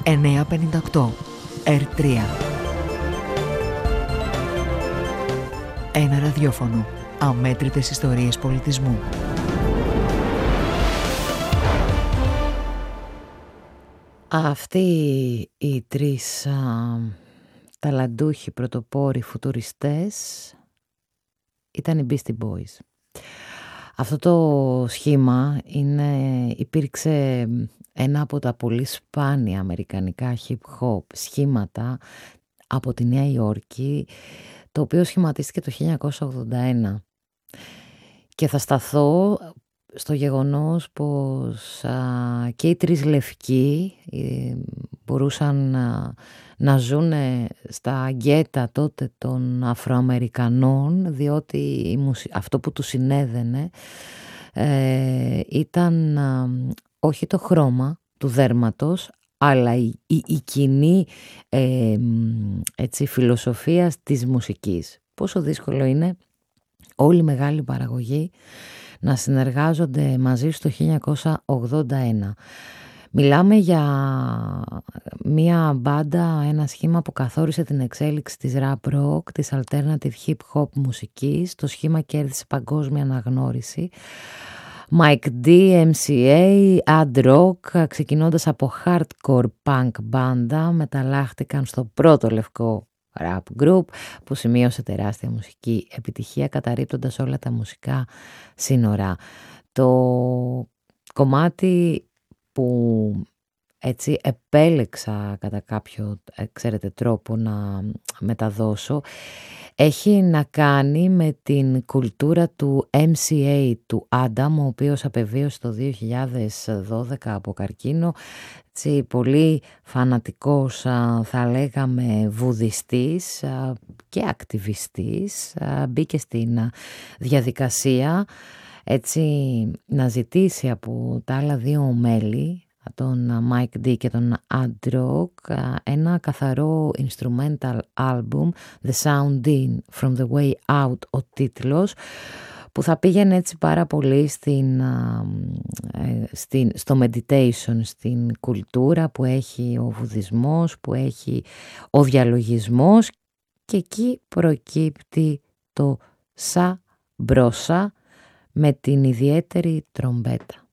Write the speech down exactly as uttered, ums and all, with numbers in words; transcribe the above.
εννιακόσια πενήντα οκτώ ερ τρία. Ένα ραδιόφωνο. Αμέτρητες ιστορίες πολιτισμού. Αυτοί οι τρεις α, ταλαντούχοι πρωτοπόροι φουτουριστές ήταν οι Beastie Boys. Αυτό το σχήμα είναι, υπήρξε ένα από τα πολύ σπάνια αμερικανικά hip-hop σχήματα από τη Νέα Υόρκη, το οποίο σχηματίστηκε το χίλια εννιακόσια ογδόντα ένα. Και θα σταθώ στο γεγονός πως α, και οι τρεις λευκοί ε, μπορούσαν α, να ζουν στα γκέτα τότε των Αφροαμερικανών, διότι η μουσι... αυτό που τους συνέδαινε ε, ήταν α, όχι το χρώμα του δέρματος, αλλά η, η, η κοινή ε, έτσι, φιλοσοφία της μουσικής. Πόσο δύσκολο είναι όλη η μεγάλη παραγωγή να συνεργάζονται μαζί στο χίλια εννιακόσια ογδόντα ένα. Μιλάμε για μια μπάντα, ένα σχήμα που καθόρισε την εξέλιξη της rap rock, της alternative hip hop μουσικής. Το σχήμα κέρδισε παγκόσμια αναγνώριση. Mike D, εμ σι έι, Ad Rock, ξεκινώντας από hardcore punk μπάντα, μεταλλάχτηκαν στο πρώτο λευκό rap group που σημείωσε τεράστια μουσική επιτυχία, καταρρίπτοντας όλα τα μουσικά σύνορα. Το κομμάτι που έτσι επέλεξα κατά κάποιο, ξέρετε, τρόπο να μεταδώσω έχει να κάνει με την κουλτούρα του εμ σι έι του Άνταμ, ο οποίος απεβίωσε το δύο χιλιάδες δώδεκα από καρκίνο. Έτσι, πολύ φανατικός, θα λέγαμε, βουδιστής και ακτιβιστής, μπήκε στην διαδικασία έτσι να ζητήσει από τα άλλα δύο μέλη, τον Mike D και τον Ad Rock, ένα καθαρό instrumental album, The Sound In From The Way Out ο τίτλος, που θα πήγαινε έτσι πάρα πολύ στην, στην, στο meditation, στην κουλτούρα που έχει ο βουδισμός, που έχει ο διαλογισμός, και εκεί προκύπτει το σα μπρόσα με την ιδιαίτερη τρομπέτα.